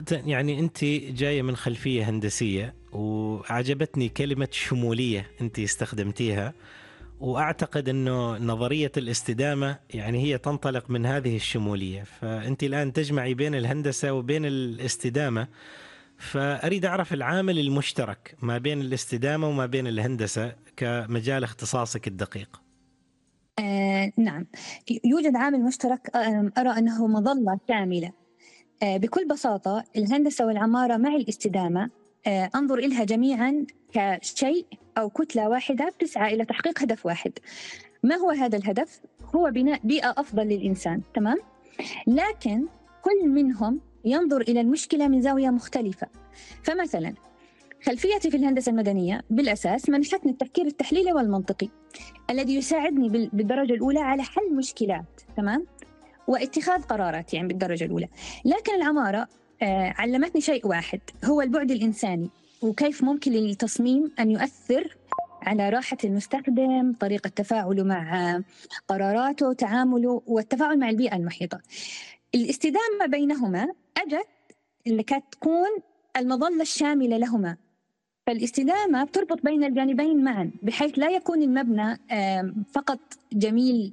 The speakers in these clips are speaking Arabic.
يعني أنت جاية من خلفية هندسية، وعجبتني كلمة شمولية أنت استخدمتيها، وأعتقد أنه نظرية الاستدامة يعني هي تنطلق من هذه الشمولية. فأنت الآن تجمعي بين الهندسة وبين الاستدامة، فأريد أعرف العامل المشترك ما بين الاستدامة وما بين الهندسة كمجال اختصاصك الدقيق. نعم، يوجد عامل مشترك، أرى أنه مظلة كاملة. بكل بساطة الهندسة والعمارة مع الاستدامة أنظر إلها جميعا كشيء أو كتلة واحدة تسعى إلى تحقيق هدف واحد. ما هو هذا الهدف؟ هو بناء بيئة أفضل للإنسان، تمام؟ لكن كل منهم ينظر إلى المشكلة من زاوية مختلفة. فمثلا خلفيتي في الهندسة المدنية بالأساس منحتني التفكير التحليلي والمنطقي الذي يساعدني بالدرجة الأولى على حل مشكلات، تمام؟ واتخاذ قرارات يعني بالدرجة الأولى. لكن العمارة علمتني شيء واحد، هو البعد الإنساني، وكيف ممكن للتصميم أن يؤثر على راحة المستخدم، طريقة تفاعله مع قراراته، تعامله، والتفاعل مع البيئة المحيطة. الاستدامة بينهما أجت اللي كانت تكون المظلة الشاملة لهما. فالاستدامة بتربط بين الجانبين معا، بحيث لا يكون المبنى فقط جميل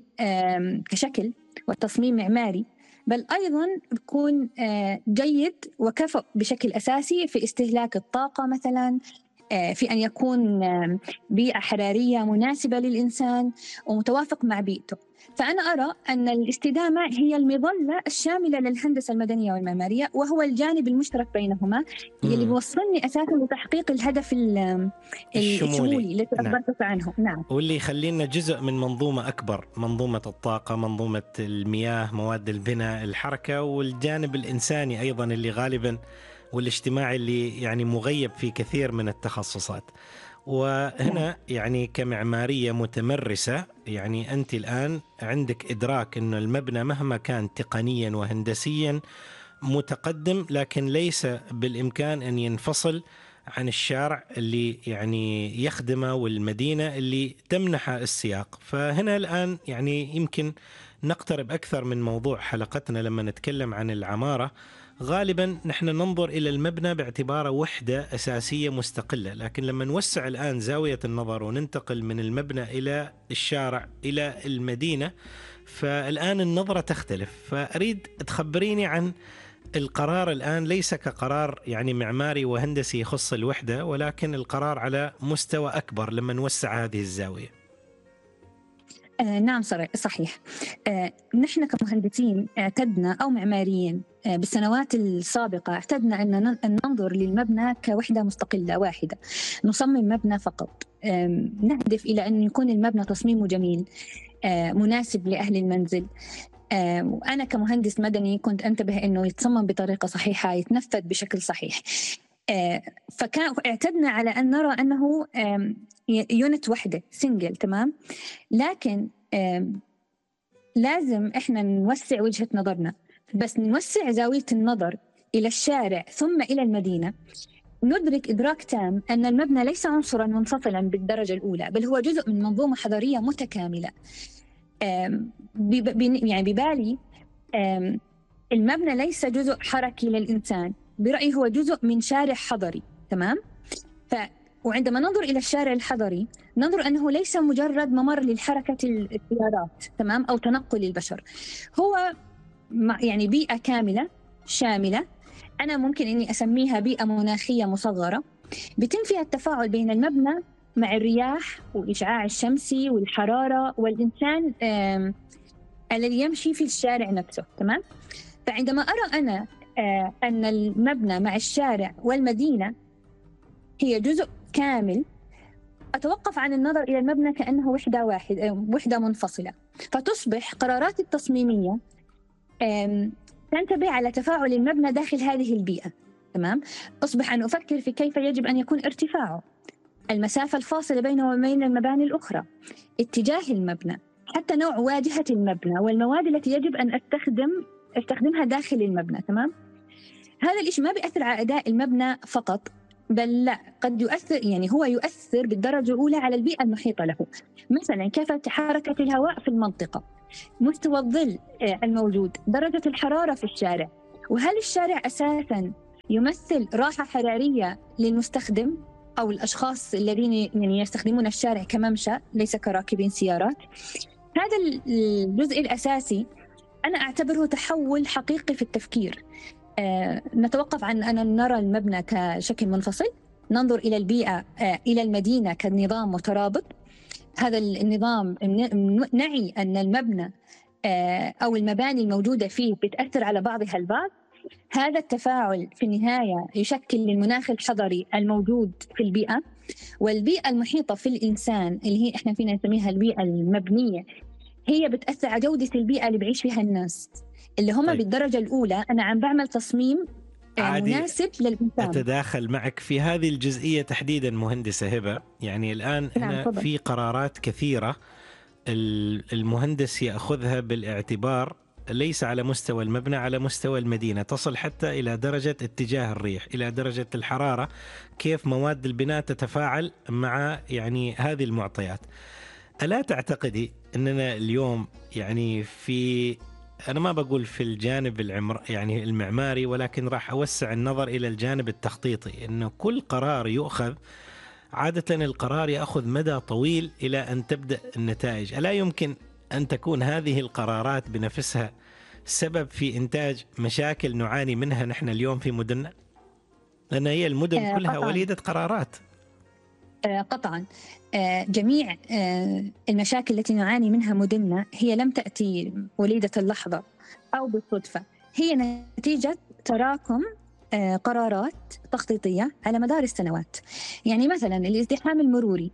كشكل والتصميم معماري، بل أيضا بيكون جيد وكفؤ بشكل أساسي في استهلاك الطاقة مثلا، في أن يكون بيئة حرارية مناسبة للإنسان ومتوافق مع بيئته. فأنا أرى أن الاستدامة هي المظلة الشاملة للهندسة المدنية والمعمارية، وهو الجانب المشترك بينهما اللي بيوصلني أساسا لتحقيق الهدف الشمولي اللي تعبرت عنه. نعم، واللي يخلينا جزء من منظومة أكبر، منظومة الطاقة، منظومة المياه، مواد البناء، الحركة، والجانب الإنساني أيضا اللي غالبا والاجتماعي اللي يعني مغيب في كثير من التخصصات. وهنا يعني كمعمارية متمرسة، يعني أنت الآن عندك إدراك أن المبنى مهما كان تقنيا وهندسيا متقدم، لكن ليس بالإمكان أن ينفصل عن الشارع اللي يعني يخدمه والمدينة اللي تمنحه السياق. فهنا الآن يعني يمكن نقترب أكثر من موضوع حلقتنا. لما نتكلم عن العمارة غالبا نحن ننظر إلى المبنى باعتباره وحدة أساسية مستقلة، لكن لما نوسع الآن زاوية النظر وننتقل من المبنى إلى الشارع إلى المدينة، فالآن النظرة تختلف. فأريد تخبريني عن القرار الآن ليس كقرار يعني معماري وهندسي يخص الوحدة، ولكن القرار على مستوى أكبر لما نوسع هذه الزاوية. نعم صحيح. نحن كمهندسين اعتدنا أو معماريين بالسنوات السابقة اعتدنا أن ننظر للمبنى كوحدة مستقلة واحدة، نصمم مبنى فقط، نهدف إلى أن يكون المبنى تصميمه جميل مناسب لأهل المنزل. وأنا كمهندس مدني كنت أنتبه أنه يتصمم بطريقة صحيحة، يتنفذ بشكل صحيح. فكان اعتدنا على أن نرى أنه يونت وحدة سنجل، تمام؟ لكن لازم إحنا نوسع وجهة نظرنا، بس نوسع زاوية النظر إلى الشارع ثم إلى المدينة، ندرك إدراك تام أن المبنى ليس عنصراً منفصلاً بالدرجة الأولى، بل هو جزء من منظومة حضارية متكاملة. يعني ببالي المبنى ليس جزء حركي للإنسان، برأيي هو جزء من شارع حضري، تمام؟ وعندما ننظر إلى الشارع الحضري ننظر أنه ليس مجرد ممر للحركة السيارات، تمام، أو تنقل البشر، هو يعني بيئة كاملة شاملة. أنا ممكن أني أسميها بيئة مناخية مصغرة، بيتم فيها التفاعل بين المبنى مع الرياح والإشعاع الشمسي والحرارة والإنسان الذي يمشي في الشارع نفسه، تمام؟ فعندما أرى أنا أن المبنى مع الشارع والمدينة هي جزء كامل، أتوقف عن النظر إلى المبنى كأنه وحدة منفصلة، فتصبح قراراتي التصميمية تنتبه على تفاعل المبنى داخل هذه البيئة، تمام؟ أصبح أن أفكر في كيف يجب أن يكون ارتفاعه، المسافة الفاصلة بينه وبين المباني الأخرى، اتجاه المبنى، حتى نوع واجهة المبنى والمواد التي يجب أن أستخدمها داخل المبنى، تمام؟ هذا الإشي ما بيأثر على أداء المبنى فقط، بل لا، قد يؤثر، يعني هو يؤثر بالدرجة الأولى على البيئة المحيطة له. مثلا كيف حركة الهواء في المنطقة، مستوى الظل الموجود، درجة الحرارة في الشارع، وهل الشارع أساسا يمثل راحة حرارية للمستخدم أو الأشخاص الذين يعني يستخدمون الشارع كممشى ليس كراكبين سيارات. هذا الجزء الأساسي أنا أعتبره تحول حقيقي في التفكير. نتوقف عن أن نرى المبنى كشكل منفصل، ننظر إلى البيئة، إلى المدينة كنظام مترابط. هذا النظام نعي أن المبنى أو المباني الموجودة فيه بتأثر على بعضها البعض. هذا التفاعل في النهاية يشكل المناخ الحضري الموجود في البيئة، والبيئة المحيطة في الإنسان اللي هي إحنا فينا نسميها البيئة المبنية هي بتأثر على جودة البيئة اللي بعيش فيها الناس اللي هم طيب. بالدرجة الأولى أنا عم بعمل تصميم مناسب للإنسان. أتداخل معك في هذه الجزئية تحديدا مهندسة هبة. يعني الآن هنا في قرارات كثيرة المهندس يأخذها بالاعتبار ليس على مستوى المبنى، على مستوى المدينة، تصل حتى إلى درجة اتجاه الريح، إلى درجة الحرارة، كيف مواد البناء تتفاعل مع يعني هذه المعطيات. ألا تعتقدي أننا اليوم يعني أنا ما بقول في الجانب يعني المعماري، ولكن راح أوسع النظر إلى الجانب التخطيطي، أنه كل قرار يؤخذ عادة القرار يأخذ مدى طويل إلى أن تبدأ النتائج. ألا يمكن أن تكون هذه القرارات بنفسها سبب في إنتاج مشاكل نعاني منها نحن اليوم في مدننا؟ لأن هي المدن كلها وليدة قرارات. قطعا. جميع المشاكل التي نعاني منها مدننا هي لم تأتي وليدة اللحظة أو بالصدفة، هي نتيجة تراكم قرارات تخطيطية على مدار السنوات. يعني مثلا الازدحام المروري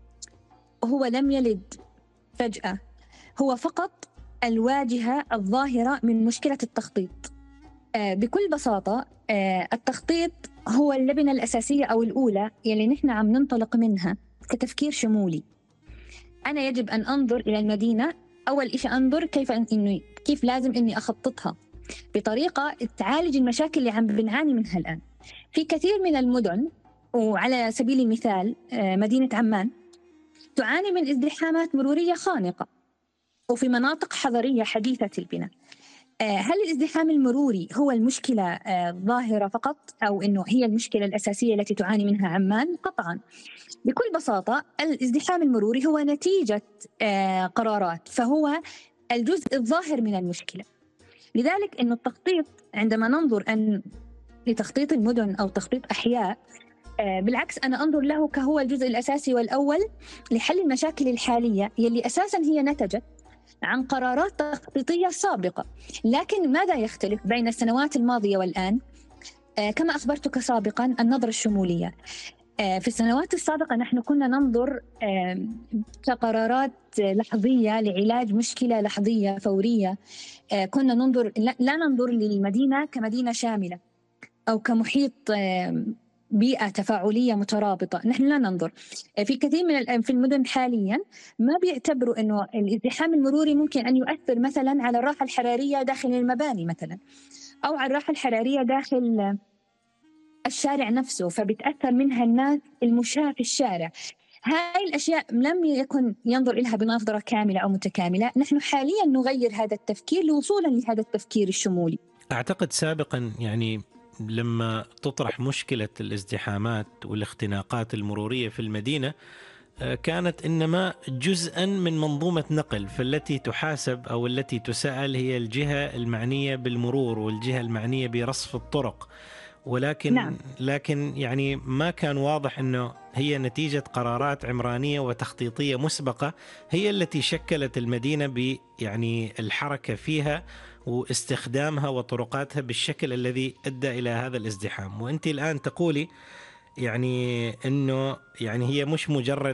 هو لم يلد فجأة، هو فقط الواجهة الظاهرة من مشكلة التخطيط. بكل بساطة التخطيط هو اللبنة الأساسية أو الأولى يلي نحن عم ننطلق منها كتفكير شمولي. أنا يجب أن أنظر إلى المدينة، أول إشي أنظر كيف لازم إني أخططها بطريقة تعالج المشاكل اللي عم بنعاني منها الآن. في كثير من المدن، وعلى سبيل المثال مدينة عمان تعاني من ازدحامات مرورية خانقة، وفي مناطق حضرية حديثة البناء. هل الازدحام المروري هو المشكلة الظاهرة فقط، أو أنه هي المشكلة الأساسية التي تعاني منها عمان؟ قطعا. بكل بساطة الازدحام المروري هو نتيجة قرارات، فهو الجزء الظاهر من المشكلة. لذلك أن التخطيط عندما ننظر لتخطيط المدن أو تخطيط أحياء، بالعكس أنا أنظر له كهو الجزء الأساسي والأول لحل المشاكل الحالية يلي أساسا هي نتجت عن قرارات تخطيطية سابقة. لكن ماذا يختلف بين السنوات الماضية والآن؟ كما أخبرتك سابقا، النظرة الشمولية. في السنوات السابقة نحن كنا ننظر كقرارات لحظية لعلاج مشكلة لحظية فورية. كنا ننظر لا ننظر للمدينة كمدينة شاملة أو كمحيط بيئة تفاعلية مترابطة. نحن لا ننظر. في كثير في المدن حاليا ما بيعتبروا أنه الازدحام المروري ممكن أن يؤثر مثلا على الراحة الحرارية داخل المباني مثلا، أو على الراحة الحرارية داخل الشارع نفسه، فبتأثر منها الناس المشاة في الشارع. هاي الأشياء لم يكن ينظر إلها بنظرة كاملة أو متكاملة. نحن حاليا نغير هذا التفكير لوصولا لهذا التفكير الشمولي. أعتقد سابقا يعني لما تطرح مشكلة الازدحامات والاختناقات المرورية في المدينة كانت إنما جزءا من منظومة نقل، فالتي تحاسب أو التي تسأل هي الجهة المعنية بالمرور والجهة المعنية برصف الطرق. ولكن نعم. لكن يعني ما كان واضح أنه هي نتيجة قرارات عمرانية وتخطيطية مسبقة هي التي شكلت المدينة يعني الحركة فيها واستخدامها وطرقاتها بالشكل الذي أدى إلى هذا الازدحام. وأنت الآن تقولي يعني أنه يعني هي مش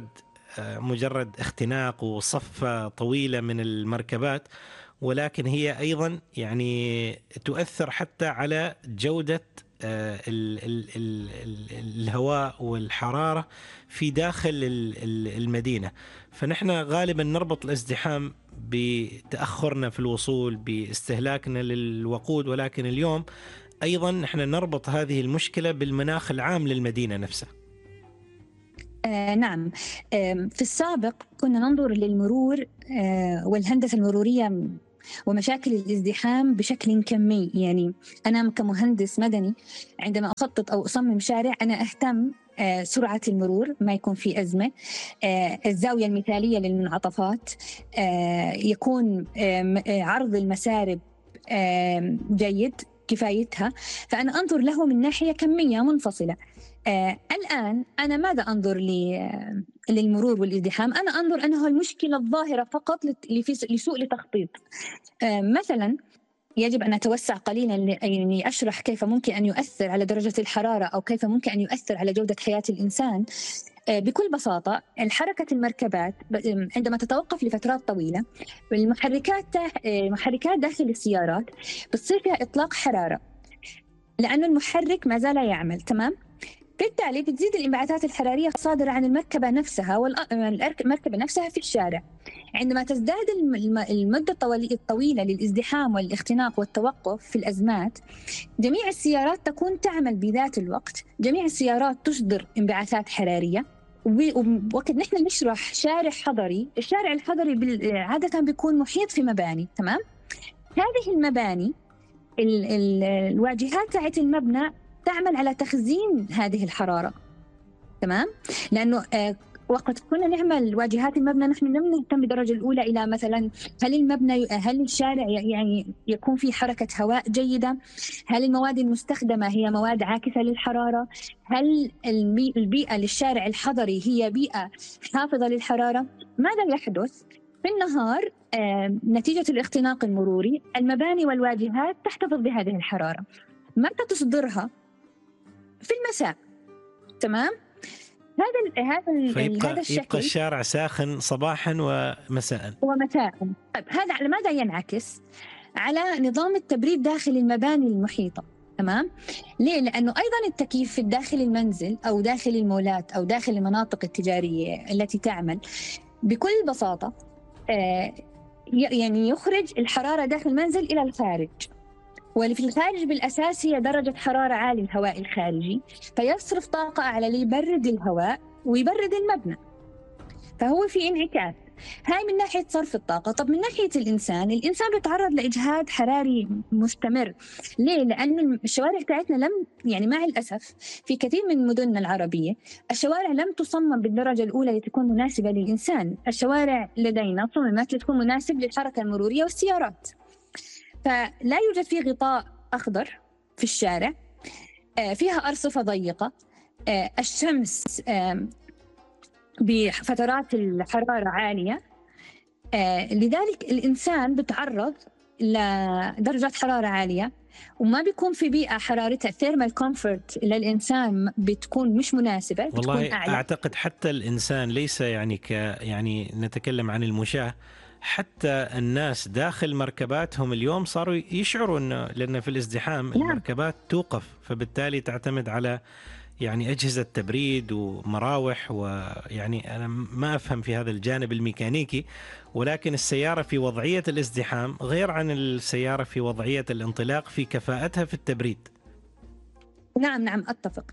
مجرد اختناق وصفة طويلة من المركبات، ولكن هي أيضا يعني تؤثر حتى على جودة الهواء والحرارة في داخل المدينة. فنحن غالبا نربط الازدحام بتأخرنا في الوصول، باستهلاكنا للوقود، ولكن اليوم أيضا نحن نربط هذه المشكلة بالمناخ العام للمدينة نفسها. نعم. في السابق كنا ننظر للمرور والهندسة المرورية ومشاكل الازدحام بشكل كمي. يعني أنا كمهندس مدني عندما أخطط أو أصمم شارع أنا أهتم سرعة المرور، ما يكون في أزمة، الزاوية المثالية للمنعطفات، يكون عرض المسارب جيد كفايتها. فأنا أنظر له من ناحية كمية منفصلة. الآن أنا ماذا أنظر للمرور والازدحام؟ أنا أنظر أنه المشكلة الظاهرة فقط لسوء التخطيط. مثلا يجب أن أتوسع قليلا يعني أشرح كيف ممكن أن يؤثر على درجة الحرارة أو كيف ممكن أن يؤثر على جودة حياة الإنسان. بكل بساطة الحركة المركبات عندما تتوقف لفترات طويلة، المحركات داخل السيارات بتصير فيها إطلاق حرارة لأنه المحرك ما زال يعمل، تمام؟ بالتالي بتزيد الانبعاثات الحرارية الصادرة عن المركبة نفسها والمركبة نفسها في الشارع. عندما تزداد المدة الطويلة للازدحام والاختناق والتوقف في الأزمات، جميع السيارات تكون تعمل بذات الوقت، جميع السيارات تصدر انبعاثات حرارية. وقت نحن نشرح شارع حضري، الشارع الحضري عادة بيكون محيط في مباني، تمام؟ هذه المباني الواجهات تاعت المبنى تعمل على تخزين هذه الحرارة، تمام؟ لأنه وقت كنا نعمل واجهات المبنى نحن لم نهتم بالدرجة الأولى إلى مثلا هل الشارع يعني يكون في حركة هواء جيدة، هل المواد المستخدمة هي مواد عاكسة للحرارة، هل البيئة للشارع الحضري هي بيئة حافظة للحرارة. ماذا يحدث في النهار؟ نتيجة الاختناق المروري المباني والواجهات تحتفظ بهذه الحرارة. متى تصدرها؟ في المساء، تمام؟ هذا الشكل يبقى الشارع ساخن صباحا ومساء. طيب هذا على ماذا ينعكس؟ على نظام التبريد داخل المباني المحيطة، تمام؟ ليه؟ لأنه أيضا التكييف في داخل المنزل أو داخل المولات أو داخل المناطق التجارية التي تعمل بكل بساطة يعني يخرج الحرارة داخل المنزل إلى الخارج، واللي في الخارج بالأساس هي درجة حرارة عالية الهواء الخارجي، فيصرف طاقة أعلى ليبرد الهواء ويبرد المبنى، فهو في انعكاس. هاي من ناحية صرف الطاقة. طب من ناحية الإنسان بيتعرض لإجهاد حراري مستمر. ليه؟ لأن الشوارع بتاعتنا يعني مع الأسف في كثير من مدننا العربية الشوارع لم تصمم بالدرجة الأولى لتكون مناسبة للإنسان. الشوارع لدينا صممت لتكون مناسب للحركة المرورية والسيارات، فلا يوجد فيه غطاء أخضر في الشارع، فيها أرصفة ضيقة، الشمس بفترات الحرارة عالية، لذلك الإنسان بتعرض لدرجة حرارة عالية وما بيكون في بيئة حرارتها ثيرمال كومفورت للإنسان بتكون مش مناسبة، بتكون والله أعلى. أعتقد حتى الإنسان ليس يعني نتكلم عن المشاة، حتى الناس داخل مركباتهم اليوم صاروا يشعروا أنه لأن في الازدحام المركبات توقف، فبالتالي تعتمد على يعني أجهزة تبريد ومراوح، ويعني أنا ما أفهم في هذا الجانب الميكانيكي، ولكن السيارة في وضعية الازدحام غير عن السيارة في وضعية الانطلاق في كفاءتها في التبريد. نعم أتفق.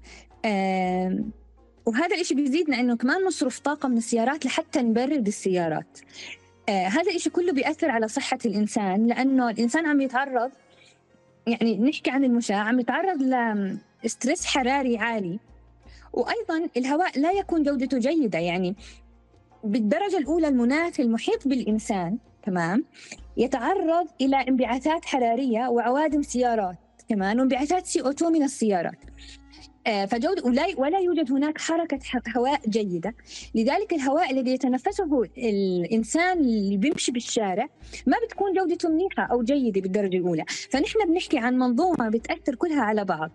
وهذا الإشي بيزيدنا أنه كمان نصرف طاقة من السيارات لحتى نبرد السيارات. هذا الإشي كله بيأثر على صحة الإنسان، لأنه الإنسان عم يتعرض، يعني نحكي عن المشاة، عم يتعرض لستريس حراري عالي، وأيضا الهواء لا يكون جودته جيدة. يعني بالدرجة الأولى المناخ المحيط بالإنسان، تمام، يتعرض إلى انبعاثات حرارية وعوادم سيارات كمان وانبعاثات CO2 من السيارات، ولا يوجد هناك حركة هواء جيدة. لذلك الهواء الذي يتنفسه الإنسان اللي بيمشي بالشارع ما بتكون جودته منيحة أو جيدة بالدرجة الأولى. فنحن بنحكي عن منظومة بتأثر كلها على بعض.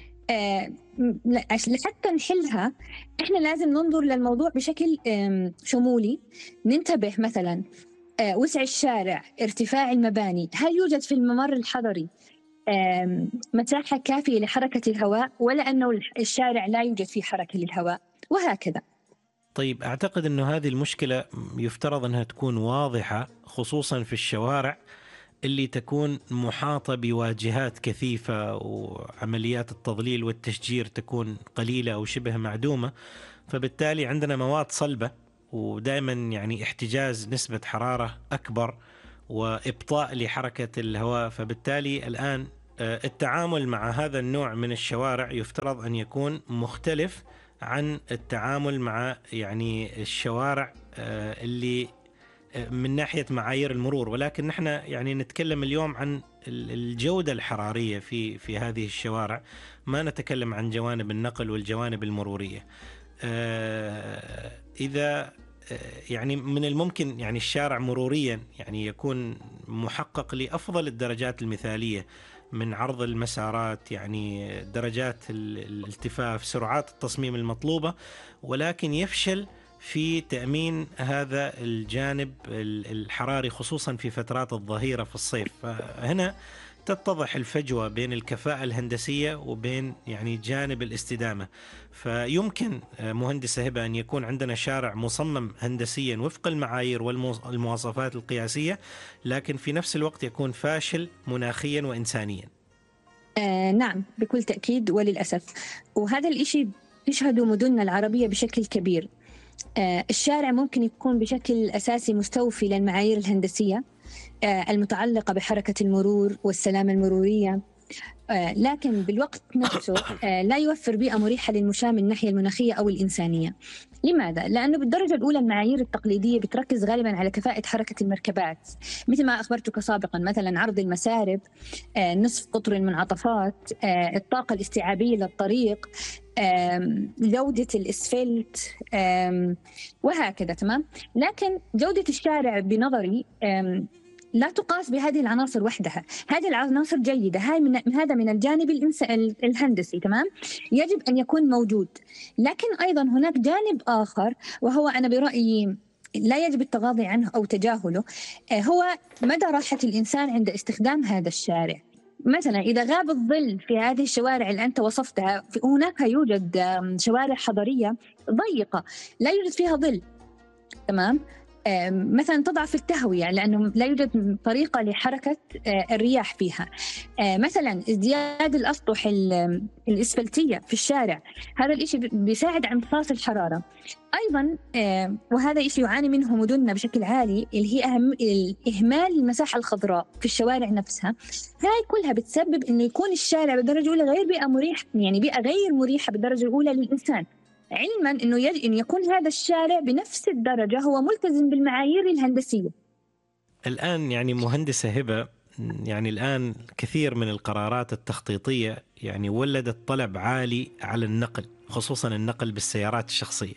لحتى نحلها إحنا لازم ننظر للموضوع بشكل شمولي، ننتبه مثلا وسع الشارع، ارتفاع المباني، هل يوجد في الممر الحضري مساحة كافية لحركة الهواء، ولا أنه الشارع لا يوجد فيه حركة للهواء، وهكذا. طيب أعتقد أنه هذه المشكلة يفترض أنها تكون واضحة، خصوصا في الشوارع اللي تكون محاطة بواجهات كثيفة وعمليات التظليل والتشجير تكون قليلة أو شبه معدومة، فبالتالي عندنا مواد صلبة ودائما يعني احتجاز نسبة حرارة أكبر، وإبطاء لحركة الهواء. فبالتالي الآن التعامل مع هذا النوع من الشوارع يفترض أن يكون مختلف عن التعامل مع يعني الشوارع اللي من ناحية معايير المرور، ولكن نحن يعني نتكلم اليوم عن الجودة الحرارية في هذه الشوارع، ما نتكلم عن جوانب النقل والجوانب المرورية. إذا يعني من الممكن يعني الشارع مروريا يعني يكون محقق لأفضل الدرجات المثالية من عرض المسارات، يعني درجات الالتفاف، سرعات التصميم المطلوبة، ولكن يفشل في تأمين هذا الجانب الحراري خصوصا في فترات الظهيرة في الصيف. فهنا تتضح الفجوة بين الكفاءة الهندسية وبين يعني جانب الاستدامة. فيمكن مهندسة هبة أن يكون عندنا شارع مصمم هندسيا وفق المعايير والمواصفات القياسية، لكن في نفس الوقت يكون فاشل مناخيا وإنسانيا. نعم بكل تأكيد وللأسف، وهذا الإشي تشهده مدننا العربية بشكل كبير. الشارع ممكن يكون بشكل أساسي مستوفي للمعايير الهندسية المتعلقة بحركة المرور والسلامة المرورية، لكن بالوقت نفسه لا يوفر بيئة مريحة للمشاة من الناحية المناخية أو الإنسانية. لماذا؟ لأنه بالدرجة الأولى المعايير التقليدية بتركز غالبا على كفاءة حركة المركبات، مثل ما أخبرتك سابقا، مثلا عرض المسارب، نصف قطر المنعطفات، الطاقة الاستيعابية للطريق، جودة الإسفلت، وهكذا. تمام. لكن جودة الشارع بنظري لا تقاس بهذه العناصر وحدها. هذه العناصر جيدة، هذا من الجانب الهندسي. تمام، يجب أن يكون موجود. لكن أيضا هناك جانب آخر، وهو أنا برأيي لا يجب التغاضي عنه أو تجاهله، هو مدى راحة الإنسان عند استخدام هذا الشارع. مثلا إذا غاب الظل في هذه الشوارع اللي أنت وصفتها، هناك يوجد شوارع حضرية ضيقة لا يوجد فيها ظل. تمام، مثلا تضعف التهوية لأنه لا يوجد طريقة لحركة الرياح فيها. مثلا ازدياد الأسطح الإسفلتية في الشارع، هذا الإشي بيساعد على امتصاص الحرارة. أيضا وهذا إشي يعاني منه مدننا بشكل عالي، اللي هي إهمال المساحة الخضراء في الشوارع نفسها. هاي كلها بتسبب إنه يكون الشارع بالدرجة الأولى غير بيئة مريحة، يعني بيئة غير مريحة بالدرجة الأولى للإنسان، علما أنه يجب أن يكون هذا الشارع بنفس الدرجة هو ملتزم بالمعايير الهندسية. الآن يعني مهندسة هبة، يعني الآن كثير من القرارات التخطيطية يعني ولدت طلب عالي على النقل، خصوصا النقل بالسيارات الشخصية.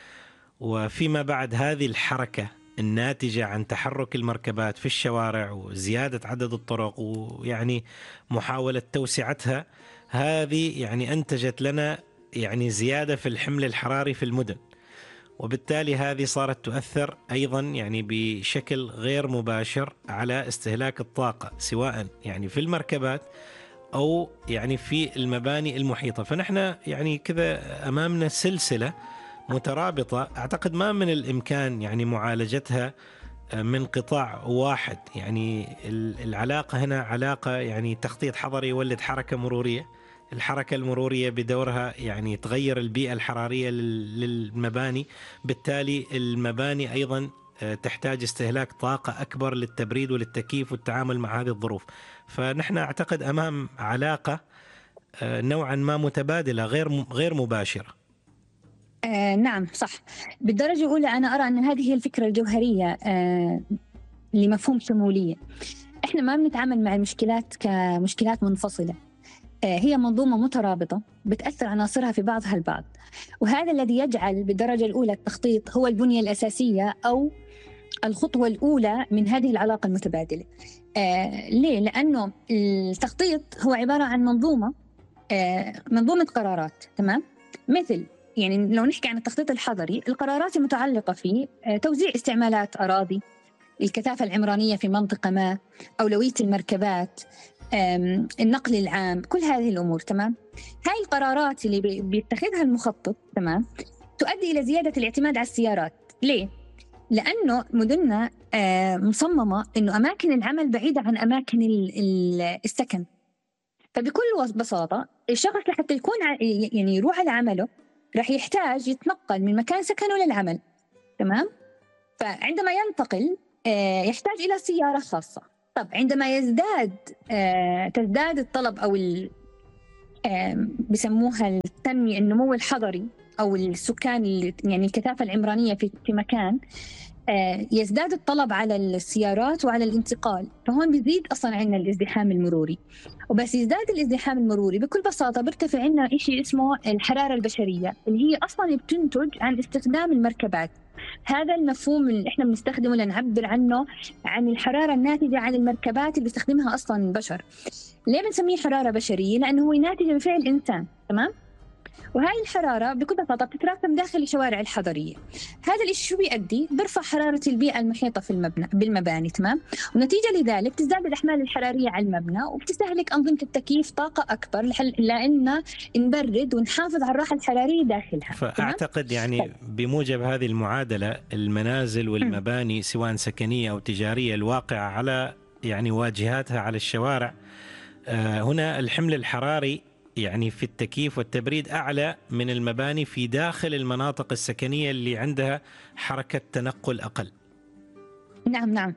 وفيما بعد هذه الحركة الناتجة عن تحرك المركبات في الشوارع وزيادة عدد الطرق ويعني محاولة توسعتها، هذه يعني أنتجت لنا يعني زيادة في الحمل الحراري في المدن، وبالتالي هذه صارت تؤثر أيضا يعني بشكل غير مباشر على استهلاك الطاقة، سواء يعني في المركبات أو يعني في المباني المحيطة. فنحن يعني كذا أمامنا سلسلة مترابطة، أعتقد ما من الإمكان يعني معالجتها من قطاع واحد. يعني العلاقة هنا علاقة يعني تخطيط حضري يولد حركة مرورية، الحركة المرورية بدورها يعني تغير البيئة الحرارية للمباني، بالتالي المباني أيضا تحتاج استهلاك طاقة أكبر للتبريد وللتكييف والتعامل مع هذه الظروف. فنحن أعتقد أمام علاقة نوعا ما متبادلة غير مباشرة. نعم صح. بالدرجة الأولى أنا أرى أن هذه هي الفكرة الجوهرية لمفهوم شمولية. إحنا ما بنتعامل مع المشكلات كمشكلات منفصلة، هي منظومة مترابطة بتأثر عناصرها في بعضها البعض، وهذا الذي يجعل بالدرجة الأولى التخطيط هو البنية الأساسية أو الخطوة الأولى من هذه العلاقة المتبادلة. ليه؟ لأنه التخطيط هو عبارة عن منظومة قرارات. تمام، مثل يعني لو نحكي عن التخطيط الحضري، القرارات المتعلقة في توزيع استعمالات أراضي، الكثافة العمرانية في منطقة ما، أولوية المركبات، النقل العام، كل هذه الأمور. تمام، هاي القرارات اللي بيتخذها المخطط تمام تؤدي إلى زيادة الاعتماد على السيارات. ليه؟ لأنه مدننا مصممة إنه أماكن العمل بعيدة عن أماكن السكن، فبكل بساطة الشخص لحتى يكون يعني يروح على عمله راح يحتاج يتنقل من مكان سكنه للعمل. تمام، فعندما ينتقل يحتاج إلى سيارة خاصة. طب عندما تزداد الطلب أو بسموها التنمية، النمو الحضري أو السكان يعني الكثافة العمرانية في مكان، يزداد الطلب على السيارات وعلى الانتقال، فهون بيزيد أصلا عندنا الازدحام المروري. وبس يزداد الازدحام المروري بكل بساطة بيرتفع عندنا شيء اسمه الحرارة البشرية، اللي هي أصلا بتنتج عن استخدام المركبات. هذا المفهوم اللي احنا بنستخدمه لنعبر عنه عن الحرارة الناتجة عن المركبات اللي بيستخدمها أصلا البشر. ليه بنسميه حرارة بشرية؟ لأنه هو ناتج من فعل الإنسان، تمام؟ وهاي الحرارة بكل بساطة بتتراكم داخل الشوارع الحضرية. هذا الشيء شو بيؤدي؟ بيرفع حرارة البيئة المحيطة بالمباني، تمام؟ ونتيجة لذلك بتزداد الأحمال الحرارية على المبنى، وبتستهلك أنظمة التكييف طاقة أكبر لأن نبرد ونحافظ على الراحة الحرارية داخلها. فأعتقد يعني بموجب هذه المعادلة المنازل والمباني سواء سكنية أو تجارية الواقعة على يعني واجهاتها على الشوارع، هنا الحمل الحراري يعني في التكييف والتبريد أعلى من المباني في داخل المناطق السكنية اللي عندها حركة تنقل أقل. نعم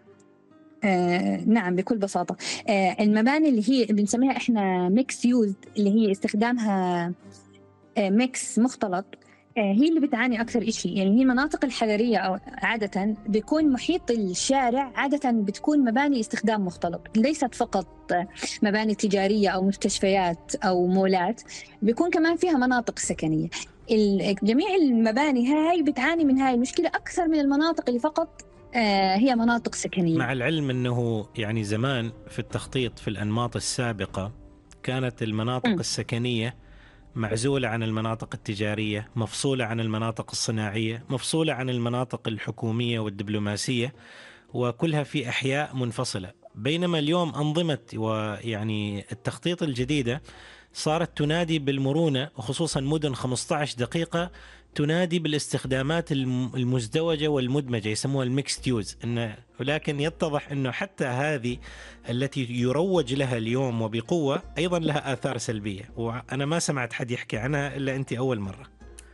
نعم بكل بساطة. المباني اللي هي بنسميها إحنا ميكس يوز، اللي هي استخدامها ميكس مختلط، هي اللي بتعاني أكثر إشي. يعني هي المناطق الحضرية أو عادة بيكون محيط الشارع عادة بتكون مباني استخدام مختلط، ليست فقط مباني تجارية أو مستشفيات أو مولات، بيكون كمان فيها مناطق سكنية. جميع المباني هاي بتعاني من هاي المشكلة أكثر من المناطق اللي فقط هي مناطق سكنية. مع العلم أنه يعني زمان في التخطيط في الأنماط السابقة كانت المناطق السكنية معزولة عن المناطق التجارية، مفصولة عن المناطق الصناعية، مفصولة عن المناطق الحكومية والدبلوماسية، وكلها في أحياء منفصلة. بينما اليوم أنظمة ويعني التخطيط الجديدة صارت تنادي بالمرونة، وخصوصا مدن 15 دقيقة تنادي بالاستخدامات المزدوجة والمدمجة، يسموها الميكست يوز. ولكن يتضح أنه حتى هذه التي يروج لها اليوم وبقوة أيضا لها آثار سلبية، وأنا ما سمعت حد يحكي عنها إلا أنت أول مرة.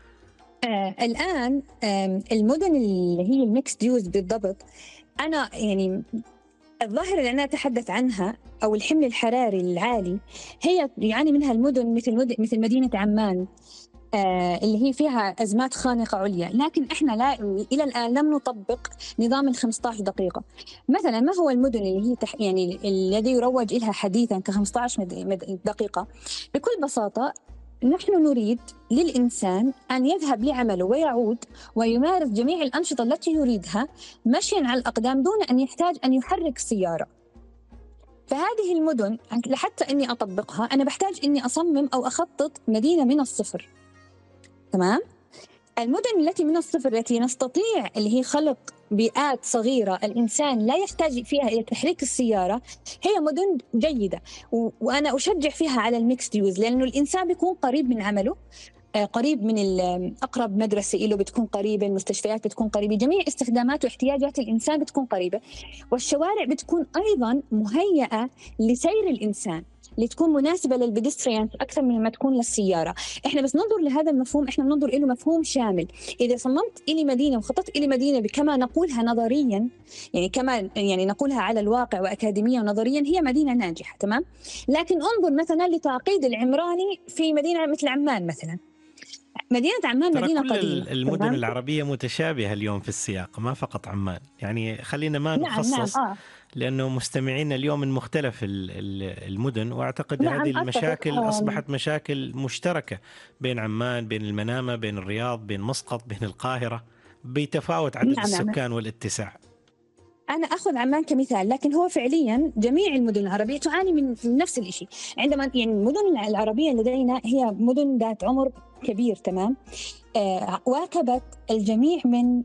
الآن المدن اللي هي الميكست يوز بالضبط، أنا يعني الظاهرة اللي أنا أتحدث عنها أو الحمل الحراري العالي هي يعني منها المدن مثل مدينة عمان، اللي هي فيها أزمات خانقة عليا، لكن إحنا إلى الآن لم نطبق نظام 15 دقيقة. مثلا ما هو المدن اللي هي يعني الذي يروج لها حديثا ك15 دقيقة؟ بكل بساطة نحن نريد للإنسان أن يذهب لعمله ويعود ويمارس جميع الأنشطة التي يريدها مشيا على الأقدام دون أن يحتاج أن يحرك سيارة. فهذه المدن لحتى أني أطبقها أنا بحتاج أني أصمم أو أخطط مدينة من الصفر، تمام؟ المدن التي من الصفر التي نستطيع اللي هي خلق بيئات صغيرة الإنسان لا يحتاج فيها إلى تحريك السيارة هي مدن جيدة، وأنا أشجع فيها على الميكس يوز، لأنه الإنسان بيكون قريب من عمله، قريب من أقرب مدرسة له بتكون قريبة، المستشفيات بتكون قريبة، جميع استخدامات واحتياجات الإنسان بتكون قريبة، والشوارع بتكون أيضا مهيئة لسير الإنسان لتكون مناسبة للبيدستريان أكثر من ما تكون للسيارة. إحنا بس ننظر لهذا المفهوم، إحنا ننظر إله مفهوم شامل. إذا صممت إلي مدينة وخططت إلي مدينة كما نقولها نظريا، يعني كما يعني نقولها على الواقع وأكاديميا ونظريا، هي مدينة ناجحة، تمام؟ لكن انظر مثلا لتعقيد العمراني في مدينة مثل عمان مثلا. مدينة عمان مدينة كل قديمة. المدن العربية متشابهة اليوم في السياق، ما فقط عمان. يعني خلينا ما نخصص لأنه مستمعين اليوم من مختلف المدن، وأعتقد هذه المشاكل أصبحت مشاكل مشتركة بين عمان، بين المنامة، بين الرياض، بين مسقط، بين القاهرة، بيتفاوت عدد السكان والاتساع. أنا أخذ عمان كمثال، لكن هو فعليا جميع المدن العربية تعاني من نفس الشيء. عندما يعني المدن العربية لدينا هي مدن ذات عمر كبير، تمام؟ واكبت الجميع من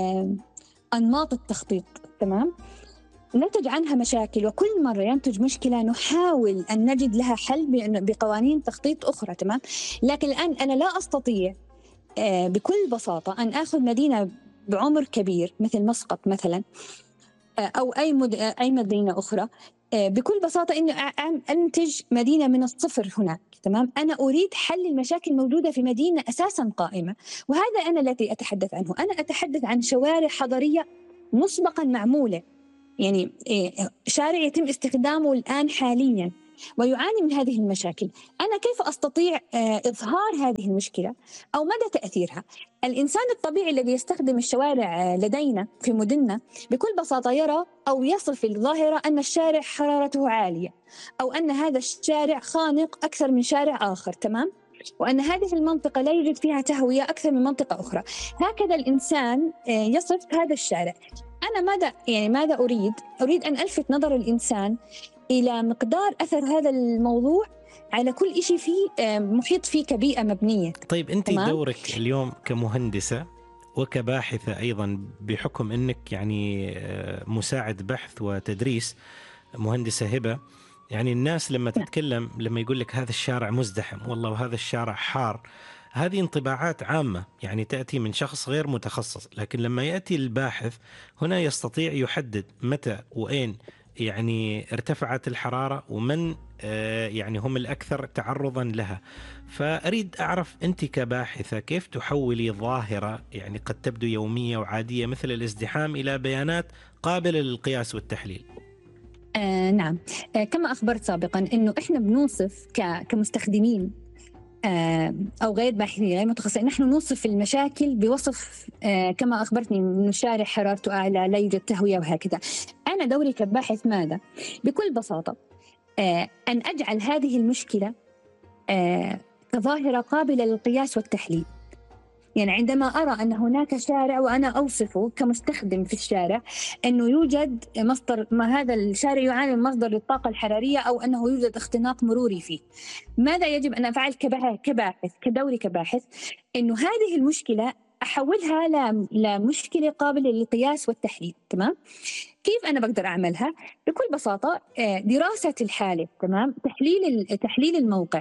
أنماط التخطيط، تمام؟ نتج عنها مشاكل، وكل مرة ينتج مشكلة نحاول أن نجد لها حل بقوانين تخطيط أخرى، تمام؟ لكن الآن أنا لا أستطيع بكل بساطة أن أخذ مدينة بعمر كبير مثل مسقط مثلا أو أي مدينة أخرى بكل بساطة إنه أنتج مدينة من الصفر هناك، تمام؟ أنا أريد حل المشاكل الموجودة في مدينة أساساً قائمة، وهذا أنا الذي أتحدث عنه. أنا أتحدث عن شوارع حضرية مسبقا معمولة، يعني شارع يتم استخدامه الآن حاليا ويعاني من هذه المشاكل. أنا كيف أستطيع إظهار هذه المشكلة أو مدى تأثيرها؟ الإنسان الطبيعي الذي يستخدم الشوارع لدينا في مدننا بكل بساطة يرى أو يصف الظاهرة أن الشارع حرارته عالية، أو أن هذا الشارع خانق أكثر من شارع آخر، تمام؟ وأن هذه المنطقة لا يوجد فيها تهوية أكثر من منطقة أخرى. هكذا الإنسان يصف هذا الشارع. أنا ماذا أريد أن ألفت نظر الإنسان إلى مقدار أثر هذا الموضوع على كل شيء فيه محيط فيه كبيئة مبنية. طيب أنت دورك اليوم كمهندسة وكباحثة أيضا، بحكم أنك يعني مساعد بحث وتدريس، مهندسة هبة، يعني الناس لما تتكلم، لما يقول لك هذا الشارع مزدحم والله وهذا الشارع حار، هذه انطباعات عامة يعني تأتي من شخص غير متخصص. لكن لما يأتي الباحث هنا يستطيع يحدد متى وين يعني ارتفعت الحرارة ومن يعني هم الأكثر تعرضا لها. فأريد أعرف أنت كباحثة كيف تحولي ظاهرة يعني قد تبدو يومية وعادية مثل الازدحام إلى بيانات قابلة للقياس والتحليل. نعم، كما أخبرت سابقا أنه إحنا بنوصف كمستخدمين أو غير باحثين غير متخصصين، نحن نوصف المشاكل بوصف كما أخبرتني من الشارع حرارته أعلى، لا يوجد تهوية وهكذا. أنا دوري كباحث ماذا؟ بكل بساطة أن أجعل هذه المشكلة كظاهرة قابلة للقياس والتحليل. يعني عندما أرى أن هناك شارع وأنا أوصفه كمستخدم في الشارع أنه يوجد مصدر، ما هذا الشارع يعاني من مصدر للطاقة الحرارية أو أنه يوجد اختناق مروري فيه، ماذا يجب أن أفعل كباحث كدوري كباحث؟ أنه هذه المشكلة أحولها لمشكلة قابلة للقياس والتحليل. تمام؟ كيف أنا بقدر أعملها؟ بكل بساطة دراسة الحالة، تمام؟ تحليل الموقع.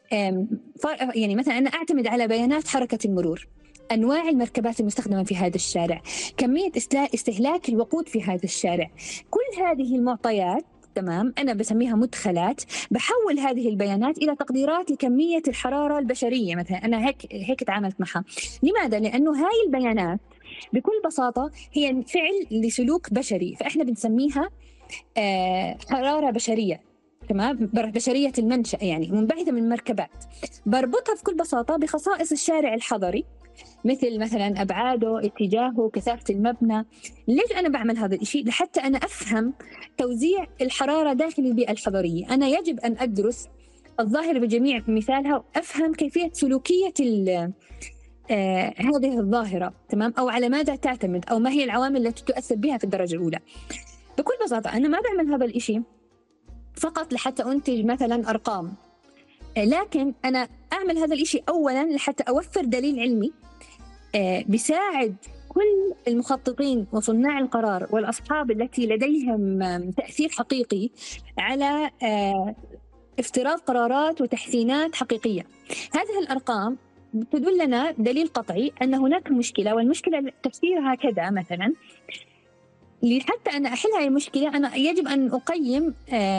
يعني مثلا أنا أعتمد على بيانات حركة المرور، أنواع المركبات المستخدمة في هذا الشارع، كمية استهلاك الوقود في هذا الشارع. كل هذه المعطيات، تمام، أنا بسميها مدخلات، بحول هذه البيانات إلى تقديرات لكمية الحرارة البشرية مثلا. أنا هيك تعاملت معها. لماذا؟ لأنه هاي البيانات بكل بساطة هي فعل لسلوك بشري، فإحنا بنسميها حرارة بشرية، تمام، بشرية المنشأ، يعني منبعثة من مركبات. بربطها بكل بساطة بخصائص الشارع الحضري، مثلا أبعاده، اتجاهه، كثافة المبنى. ليش أنا بعمل هذا الشيء؟ لحتى أنا أفهم توزيع الحرارة داخل البيئة الحضرية. أنا يجب أن أدرس الظاهرة بجميع مثالها وأفهم كيفية سلوكية هذه الظاهرة، تمام، أو على ماذا تعتمد، أو ما هي العوامل التي تؤثر بها في الدرجة الأولى. بكل بساطة أنا ما بعمل هذا الشيء فقط لحتى أنتج مثلا أرقام، لكن أنا أعمل هذا الشيء أولا لحتى أوفر دليل علمي بيساعد كل المخططين وصناع القرار والأصحاب التي لديهم تأثير حقيقي على افتراض قرارات وتحسينات حقيقية. هذه الأرقام تدلنا دليل قطعي أن هناك مشكلة، والمشكلة تفسيرها كذا مثلا. لحتى أنا أحل هذه المشكلة أنا يجب أن أقيم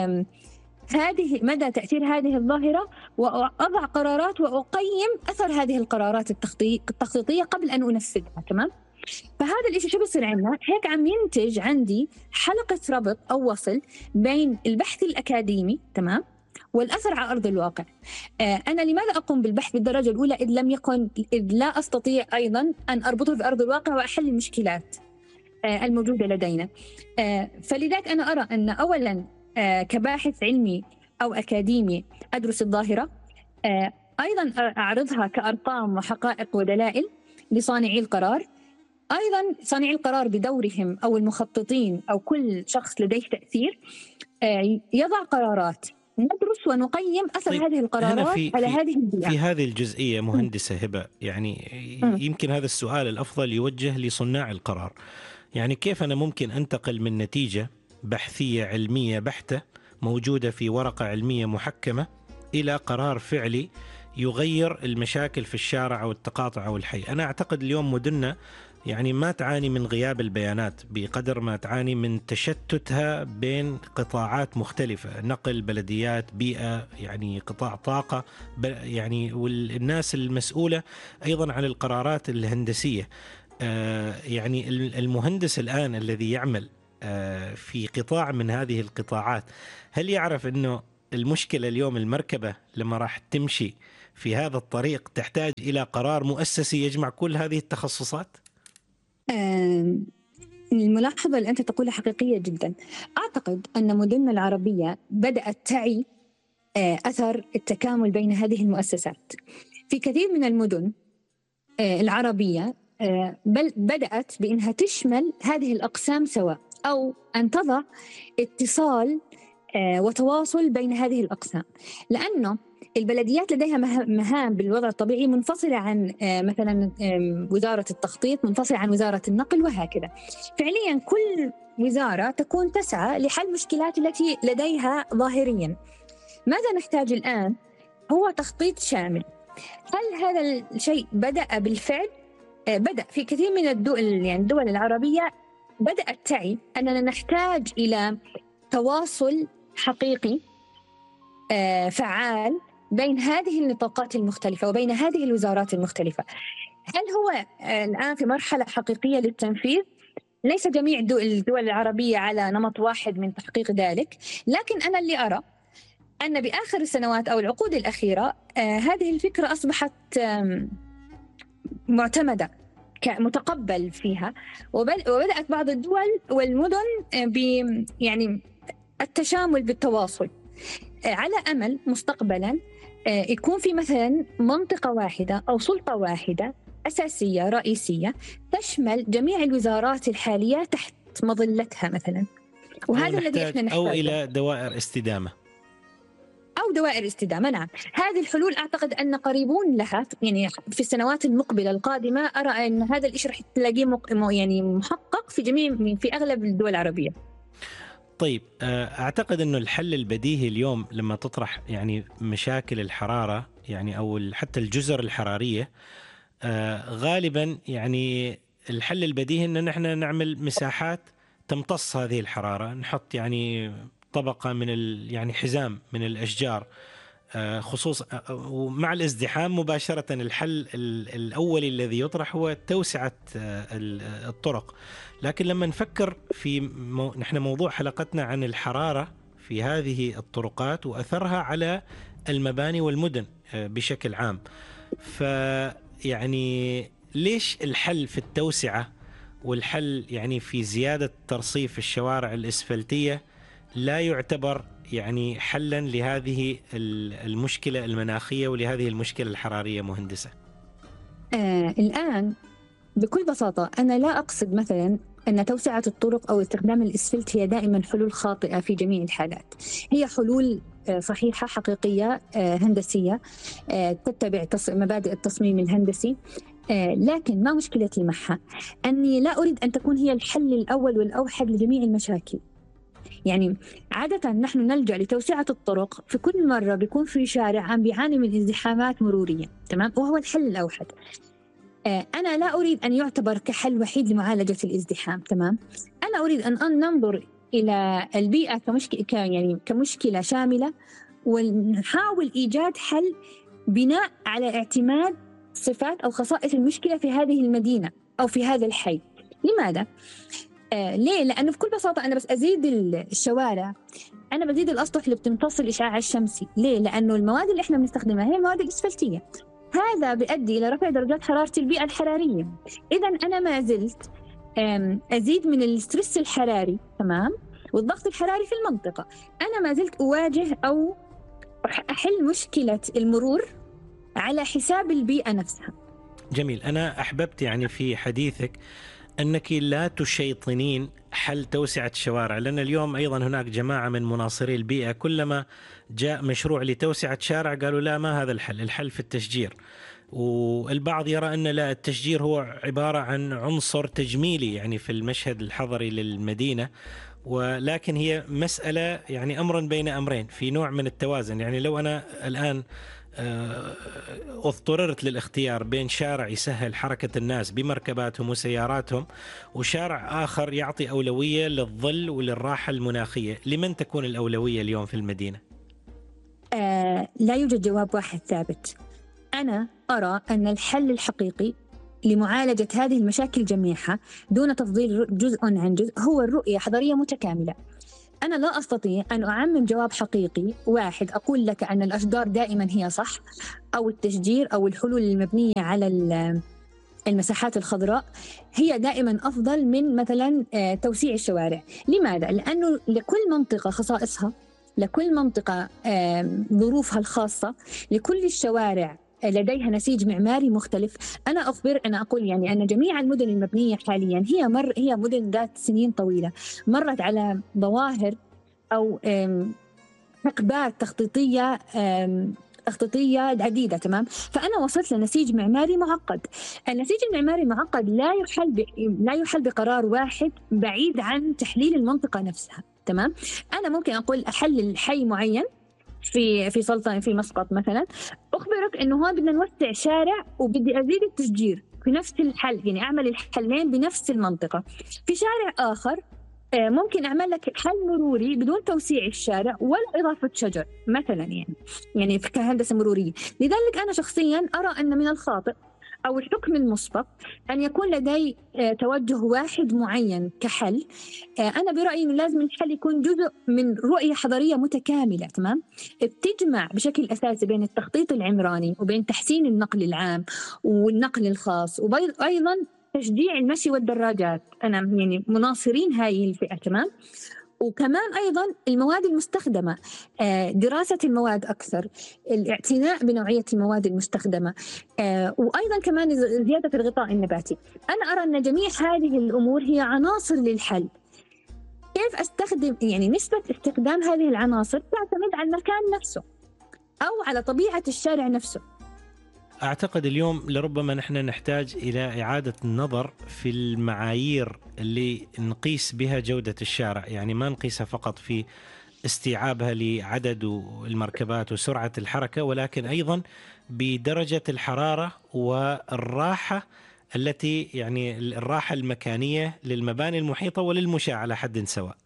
هذه مدى تأثير هذه الظاهرة، وأضع قرارات وأقيم أثر هذه القرارات التخطيطية قبل أن أنفذها. تمام؟ فهذا الإشي شو بصير عندنا؟ هيك عم ينتج عندي حلقة ربط أو وصل بين البحث الأكاديمي، تمام، والأثر على أرض الواقع. أنا لماذا أقوم بالبحث بالدرجة الأولى إذ لا أستطيع أيضا أن أربطه بأرض الواقع وأحل المشكلات الموجودة لدينا. فلذلك أنا أرى أن أولا كباحث علمي أو أكاديمي أدرس الظاهرة، أيضا أعرضها كأرقام وحقائق ودلائل لصانعي القرار. أيضا صانعي القرار بدورهم أو المخططين أو كل شخص لديه تأثير يضع قرارات، ندرس ونقيم أثر هذه القرارات على هذه البيئة. في هذه الجزئية مهندسة هبة، يعني يمكن هذا السؤال الأفضل يوجه لصناع القرار. يعني كيف أنا ممكن أنتقل من نتيجة بحثية علمية بحتة موجودة في ورقة علمية محكمة إلى قرار فعلي يغير المشاكل في الشارع أو التقاطع أو الحي؟ أنا أعتقد اليوم مدننا يعني ما تعاني من غياب البيانات بقدر ما تعاني من تشتتها بين قطاعات مختلفة، نقل، بلديات، بيئة، يعني قطاع طاقة، يعني والناس المسؤولة أيضا عن القرارات الهندسية. يعني المهندس الآن الذي يعمل في قطاع من هذه القطاعات، هل يعرف أنه المشكلة اليوم المركبة لما راح تمشي في هذا الطريق تحتاج إلى قرار مؤسسي يجمع كل هذه التخصصات؟ الملاحظة اللي أنت تقولها حقيقية جدا. أعتقد أن مدننا العربية بدأت تعي أثر التكامل بين هذه المؤسسات. في كثير من المدن العربية بل بدأت بأنها تشمل هذه الأقسام سوا، أو أن تضع اتصال وتواصل بين هذه الأقسام، لأنه البلديات لديها مهام بالوضع الطبيعي منفصلة عن مثلا وزارة التخطيط، منفصلة عن وزارة النقل، وهكذا. فعليا كل وزارة تكون تسعى لحل مشكلات التي لديها ظاهريا. ماذا نحتاج الآن هو تخطيط شامل. هل هذا الشيء بدأ بالفعل؟ بدأ في كثير من الدول، يعني الدول العربية بدأت تعي أننا نحتاج إلى تواصل حقيقي فعال بين هذه النطاقات المختلفة وبين هذه الوزارات المختلفة. هل هو الآن في مرحلة حقيقية للتنفيذ؟ ليس جميع الدول العربية على نمط واحد من تحقيق ذلك، لكن أنا اللي أرى أن بآخر السنوات أو العقود الأخيرة هذه الفكرة أصبحت معتمدة كمتقبل فيها، وبدأت بعض الدول والمدن يعني التشامل بالتواصل، على أمل مستقبلا يكون في مثلا منطقة واحدة أو سلطة واحدة أساسية رئيسية تشمل جميع الوزارات الحالية تحت مظلتها مثلا. وهذا الذي احنا نحتاجه، أو إلى دوائر استدامة أو دوائر استدامة. نعم، هذه الحلول أعتقد أن قريبون لها، يعني في السنوات المقبلة القادمة أرى أن هذا الإشي رح تلاقيه يعني محقق في أغلب الدول العربية. طيب، أعتقد أنه الحل البديهي اليوم لما تطرح يعني مشاكل الحرارة، يعني أو حتى الجزر الحرارية، غالبا يعني الحل البديهي أن نحن نعمل مساحات تمتص هذه الحرارة، نحط يعني طبقة من يعني حزام من الأشجار، خصوصا ومع الازدحام مباشرة. الحل الأولي الذي يطرح هو توسعة الطرق. لكن لما نفكر في نحن موضوع حلقتنا عن الحرارة في هذه الطرقات وأثرها على المباني والمدن بشكل عام، فيعني ليش الحل في التوسعة والحل يعني في زيادة ترصيف الشوارع الإسفلتية لا يعتبر يعني حلا لهذه المشكلة المناخية ولهذه المشكلة الحرارية مهندسة؟ الآن بكل بساطة أنا لا أقصد مثلا أن توسعة الطرق أو استخدام الإسفلت هي دائما حلول خاطئة في جميع الحالات. هي حلول صحيحة حقيقية هندسية تتبع مبادئ التصميم الهندسي، لكن ما مشكلتي معها أني لا أريد أن تكون هي الحل الأول والأوحد لجميع المشاكل. يعني عادة نحن نلجأ لتوسعة الطرق في كل مرة بيكون في شارع عم بيعاني من ازدحامات مرورية، تمام، وهو الحل الأوحد. أنا لا أريد أن يعتبر كحل وحيد لمعالجة الازدحام، تمام. أنا أريد أن ننظر إلى البيئة يعني كمشكلة شاملة، ونحاول إيجاد حل بناء على اعتماد صفات أو خصائص المشكلة في هذه المدينة أو في هذا الحي. لماذا؟ ليه؟ لأنه بكل بساطة أنا بس أزيد الشوارع، أنا بزيد الأسطح اللي بتمتص الإشعاع الشمسي. ليه؟ لأنه المواد اللي إحنا بنستخدمها هي المواد الإسفلتية، هذا بيؤدي إلى رفع درجات حرارة البيئة الحرارية. إذا أنا ما زلت أزيد من الستريس الحراري، تمام، والضغط الحراري في المنطقة. أنا ما زلت أواجه أو أحل مشكلة المرور على حساب البيئة نفسها. جميل. أنا أحببت يعني في حديثك أنك لا تشيطنين حل توسعة الشوارع، لأن اليوم أيضا هناك جماعة من مناصري البيئة كلما جاء مشروع لتوسعة شارع قالوا لا، ما هذا الحل في التشجير. والبعض يرى أن لا، التشجير هو عبارة عن عنصر تجميلي يعني في المشهد الحضري للمدينة، ولكن هي مسألة يعني أمر بين أمرين في نوع من التوازن. يعني لو أنا الآن اضطررت للاختيار بين شارع يسهل حركة الناس بمركباتهم وسياراتهم وشارع آخر يعطي أولوية للظل وللراحة المناخية، لمن تكون الأولوية اليوم في المدينة؟ لا يوجد جواب واحد ثابت. أنا أرى أن الحل الحقيقي لمعالجة هذه المشاكل جميعها دون تفضيل جزء عن جزء هو الرؤية حضارية متكاملة. أنا لا أستطيع أن أعمم جواب حقيقي واحد أقول لك أن الأشجار دائما هي صح، أو التشجير أو الحلول المبنية على المساحات الخضراء هي دائما أفضل من مثلا توسيع الشوارع. لماذا؟ لأنه لكل منطقة خصائصها، لكل منطقة ظروفها الخاصة، لكل الشوارع لديها نسيج معماري مختلف. أنا أقول يعني أن جميع المدن المبنية حاليا هي مدن ذات سنين طويلة، مرت على ظواهر أو حقبات تخطيطية عديدة. تمام. فأنا وصلت لنسيج معماري معقد. النسيج المعماري المعقد لا يحل بقرار واحد بعيد عن تحليل المنطقة نفسها. تمام. أنا ممكن أقول أحلل حي معين في سلطنة في مسقط مثلا، أخبرك إنه هو بدنا نوسع شارع وبدي أزيد التشجير في نفس الحل، يعني أعمل الحلين بنفس المنطقة. في شارع آخر ممكن أعمل لك حل مروري بدون توسيع الشارع ولا إضافة شجر مثلا، يعني كهندسة مرورية. لذلك أنا شخصيا أرى أن من الخاطئ أو الحكم المسبق أن يكون لدي توجه واحد معين كحل. أنا برأيي أنه لازم الحل يكون جزء من رؤية حضارية متكاملة. تمام. بتجمع بشكل أساسي بين التخطيط العمراني وبين تحسين النقل العام والنقل الخاص، وأيضا تشجيع المشي والدراجات. أنا يعني مناصرين هاي الفئة. تمام. وكمان أيضا المواد المستخدمة، دراسة المواد أكثر، الاعتناء بنوعية المواد المستخدمة، وأيضا كمان زيادة الغطاء النباتي. أنا أرى أن جميع هذه الأمور هي عناصر للحل. كيف أستخدم، يعني نسبة استخدام هذه العناصر تعتمد على المكان نفسه أو على طبيعة الشارع نفسه. أعتقد اليوم لربما نحن نحتاج إلى إعادة النظر في المعايير اللي نقيس بها جودة الشارع، يعني ما نقيسها فقط في استيعابها لعدد المركبات وسرعة الحركة، ولكن أيضا بدرجة الحرارة والراحة التي يعني الراحة المكانية للمباني المحيطة وللمشاة على حد سواء.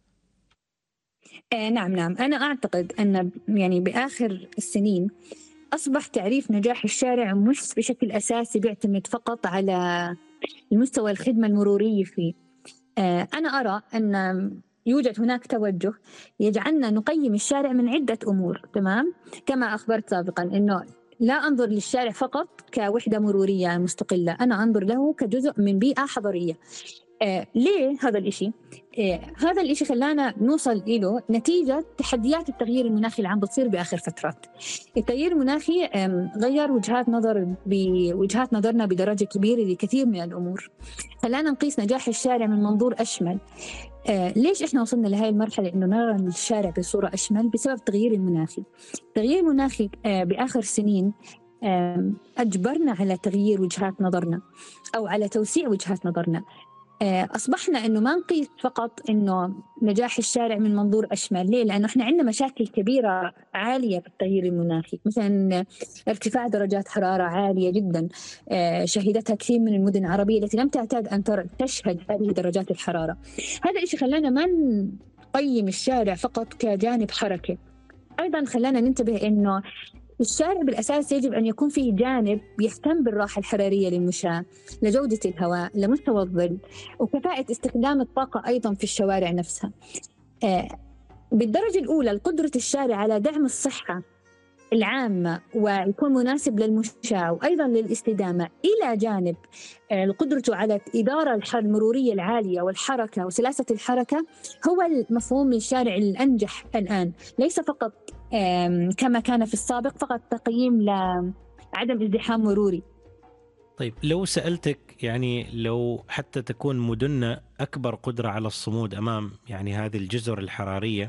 نعم. أنا أعتقد أن يعني بآخر السنين أصبح تعريف نجاح الشارع مش بشكل أساسي بيعتمد فقط على المستوى الخدمة المرورية فيه. أنا أرى أن يوجد هناك توجه يجعلنا نقيم الشارع من عدة أمور. تمام. كما أخبرت سابقا أنه لا أنظر للشارع فقط كوحدة مرورية مستقلة، أنا أنظر له كجزء من بيئة حضرية. ليه هذا الإشي؟ هذا الإشي خلانا نوصل إله نتيجة تحديات التغيير المناخي اللي عم بتصير بآخر فترات. التغيير المناخي غير وجهات نظرنا بدرجة كبيرة لكثير من الأمور، خلانا نقيس نجاح الشارع من منظور أشمل. ليش إحنا وصلنا لهذه المرحلة إنه نرى الشارع بصورة أشمل؟ بسبب التغيير المناخي. التغيير المناخي بآخر سنين أجبرنا على تغيير وجهات نظرنا أو على توسيع وجهات نظرنا. أصبحنا إنه ما نقيس فقط إنه نجاح الشارع من منظور أشمل. ليه؟ لأنه إحنا عندنا مشاكل كبيرة عالية في التغيير المناخي، مثلا ارتفاع درجات حرارة عالية جدا شهدتها كثير من المدن العربية التي لم تعتاد أن تشهد هذه درجات الحرارة. هذا الشيء خلانا ما نقيم الشارع فقط كجانب حركة، أيضا خلانا ننتبه إنه الشارع بالأساس يجب أن يكون فيه جانب يهتم بالراحة الحرارية للمشاة، لجودة الهواء، لمستوى الظل، وكفاءة استخدام الطاقة أيضا في الشوارع نفسها. بالدرجة الأولى قدرة الشارع على دعم الصحة العامة ويكون مناسب للمشاة وأيضا للاستدامة، إلى جانب قدرته على إدارة المرورية العالية والحركة وسلاسة الحركة، هو المفهوم للشارع الأنجح الآن. ليس فقط كما كان في السابق فقط تقييم لعدم ازدحام مروري. طيب لو سألتك يعني لو حتى تكون مدننا أكبر قدرة على الصمود أمام يعني هذه الجزر الحرارية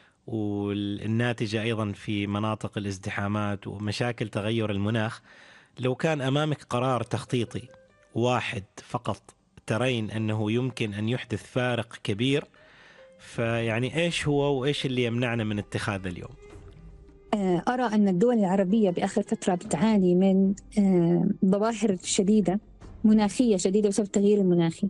والناتجة أيضا في مناطق الازدحامات ومشاكل تغير المناخ، لو كان أمامك قرار تخطيطي واحد فقط ترين أنه يمكن أن يحدث فارق كبير، فيعني إيش هو وإيش اللي يمنعنا من اتخاذه اليوم؟ أرى أن الدول العربية بآخر فترة بتعاني من ظواهر شديدة مناخية شديدة بسبب التغيير المناخي.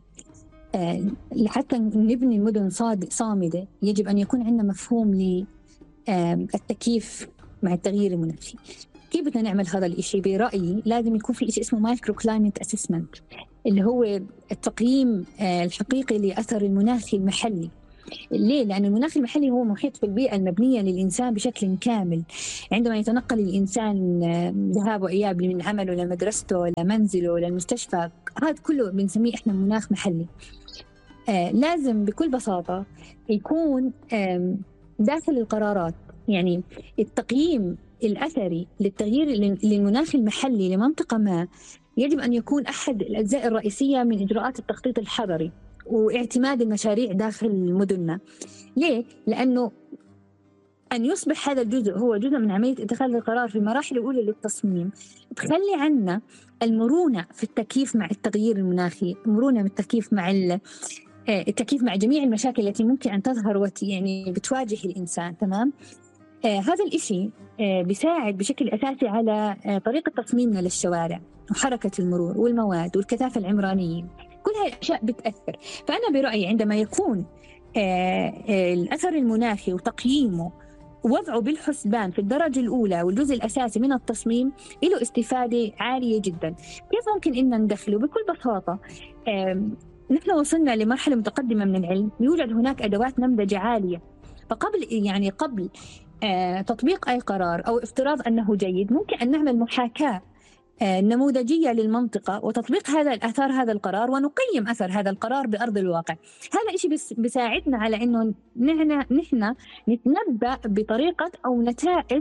لحتى نبني مدن صامدة يجب أن يكون عندنا مفهوم للتكييف مع التغيير المناخي. كيف بدنا نعمل هذا الإشي؟ برأيي لازم يكون في إشي اسمه مايكرو كلايمت أسسمنت، اللي هو التقييم الحقيقي لأثر المناخ المحلي. ليه؟ لأن المناخ المحلي هو محيط بالبيئة المبنية للإنسان بشكل كامل. عندما يتنقل الإنسان ذهاب وإياب من عمله لمدرسته لمنزله للمستشفى، هذا كله بنسميه إحنا مناخ محلي. لازم بكل بساطة يكون داخل القرارات، يعني التقييم الأثري للتغيير للمناخ المحلي لمنطقة ما يجب أن يكون أحد الأجزاء الرئيسية من إجراءات التخطيط الحضري واعتماد المشاريع داخل مدننا. ليه؟ لأنه أن يصبح هذا الجزء هو جزء من عملية اتخاذ القرار في المراحل الأولى للتصميم، بخلي عنا المرونة في التكييف مع التغيير المناخي، مرونة من التكييف مع جميع المشاكل التي ممكن أن تظهر يعني بتواجه الإنسان. تمام؟ هذا الإشي بيساعد بشكل أساسي على طريقة تصميمنا للشوارع وحركة المرور والمواد والكثافة العمرانية. كل هاي الأشياء بتأثر. فأنا برأيي عندما يكون الأثر المناخي وتقييمه ووضعه بالحسبان في الدرجة الأولى والجزء الأساسي من التصميم له استفادة عالية جدا. كيف ممكن إن ندخله؟ بكل بساطة نحن وصلنا لمرحلة متقدمة من العلم، يوجد هناك أدوات نمذجة عالية. قبل تطبيق أي قرار أو افتراض أنه جيد، ممكن أن نعمل محاكاة نموذجية للمنطقة وتطبيق أثار هذا القرار ونقيم أثر هذا القرار بأرض الواقع. هذا إشي بيساعدنا على إنه نحن نتنبأ بطريقة أو نتائج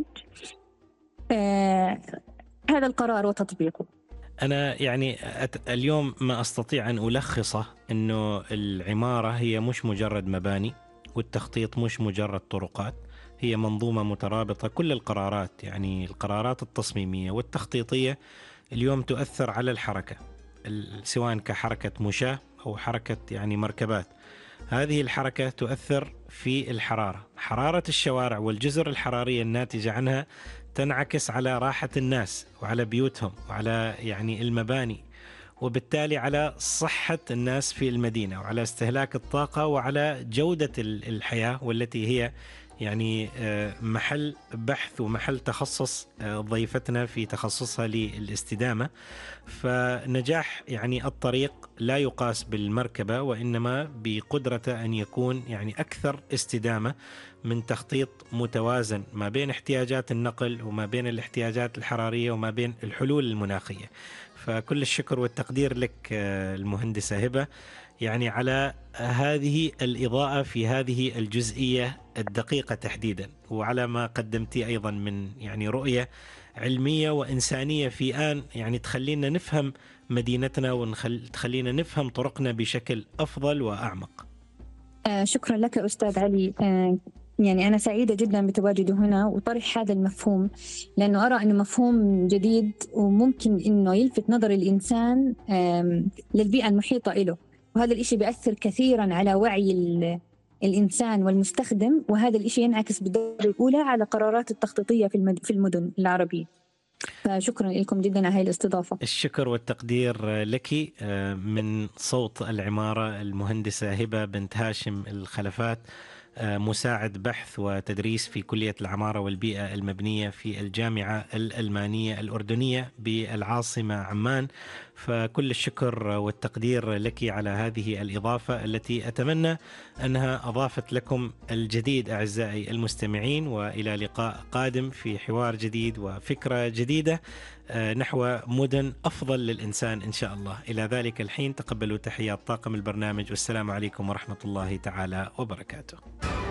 هذا القرار وتطبيقه. أنا يعني اليوم ما أستطيع أن ألخصه إنه العمارة هي مش مجرد مباني، والتخطيط مش مجرد طرقات، هي منظومة مترابطة. كل القرارات، يعني القرارات التصميمية والتخطيطية اليوم تؤثر على الحركة، سواء كحركة مشاة أو حركة يعني مركبات. هذه الحركة تؤثر في الحرارة، حرارة الشوارع والجزر الحرارية الناتجة عنها تنعكس على راحة الناس وعلى بيوتهم وعلى يعني المباني، وبالتالي على صحة الناس في المدينة وعلى استهلاك الطاقة وعلى جودة الحياة، والتي هي يعني محل بحث ومحل تخصص ضيفتنا في تخصصها للاستدامة. فنجاح يعني الطريق لا يقاس بالمركبة، وإنما بقدرته أن يكون يعني أكثر استدامة من تخطيط متوازن ما بين احتياجات النقل وما بين الاحتياجات الحرارية وما بين الحلول المناخية. فكل الشكر والتقدير لك المهندسة هبة يعني على هذه الإضاءة في هذه الجزئية الدقيقة تحديدا، وعلى ما قدمتي أيضا من يعني رؤية علمية وإنسانية في آن يعني تخلينا نفهم مدينتنا وتخلينا نفهم طرقنا بشكل أفضل وأعمق. شكرا لك أستاذ علي. يعني أنا سعيدة جدا بتواجدي هنا وطرح هذا المفهوم، لأنه أرى أنه مفهوم جديد وممكن أنه يلفت نظر الإنسان للبيئة المحيطة له، وهذا الإشي بيأثر كثيرا على وعي الإنسان والمستخدم، وهذا الإشي ينعكس بالدرجة الأولى على قرارات التخطيطية في المدن العربية. فشكرا لكم جدا على هذه الاستضافة. الشكر والتقدير لك. من صوت العمارة المهندسة هبة بنت هاشم الخلفات، مساعد بحث وتدريس في كلية العمارة والبيئة المبنية في الجامعة الألمانية الأردنية بالعاصمة عمان. فكل الشكر والتقدير لك على هذه الإضافة التي أتمنى أنها أضافت لكم الجديد أعزائي المستمعين، وإلى لقاء قادم في حوار جديد وفكرة جديدة نحو مدن أفضل للإنسان إن شاء الله. إلى ذلك الحين تقبلوا تحيات طاقم البرنامج، والسلام عليكم ورحمة الله تعالى وبركاته.